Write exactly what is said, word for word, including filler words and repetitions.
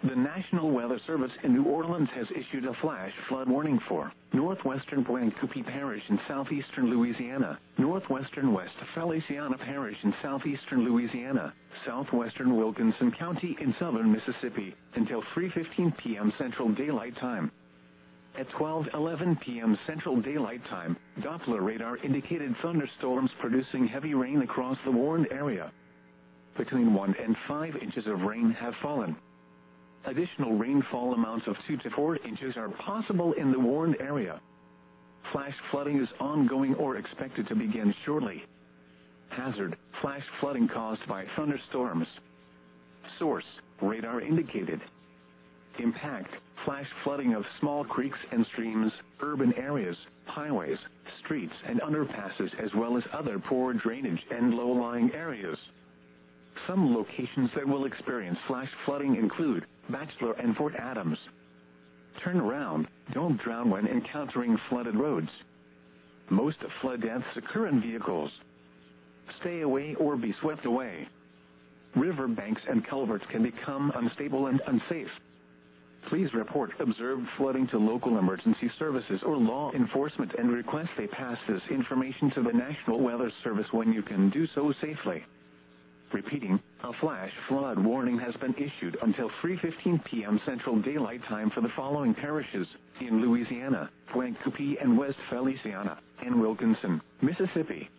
The National Weather Service in New Orleans has issued a flash flood warning for northwestern Pointe-Coupee Parish in southeastern Louisiana, northwestern West Feliciana Parish in southeastern Louisiana, southwestern Wilkinson County in southern Mississippi, until three fifteen p m Central Daylight Time. At twelve eleven p m Central Daylight Time, Doppler radar indicated thunderstorms producing heavy rain across the warned area. Between one and five inches of rain have fallen. Additional rainfall amounts of two to four inches are possible in the warned area. Flash flooding is ongoing or expected to begin shortly. Hazard: flash flooding caused by thunderstorms. Source: radar indicated. Impact: flash flooding of small creeks and streams, urban areas, highways, streets and underpasses, as well as other poor drainage and low-lying areas. Some locations that will experience flash flooding include Bachelor and Fort Adams. Turn around, don't drown when encountering flooded roads. Most flood deaths occur in vehicles. Stay away or be swept away. River banks and culverts can become unstable and unsafe. Please report observed flooding to local emergency services or law enforcement and request they pass this information to the National Weather Service when you can do so safely. Repeating, a flash flood warning has been issued until three fifteen p m Central Daylight Time for the following parishes in Louisiana: Pointe-Coupee and West Feliciana, and Wilkinson, Mississippi.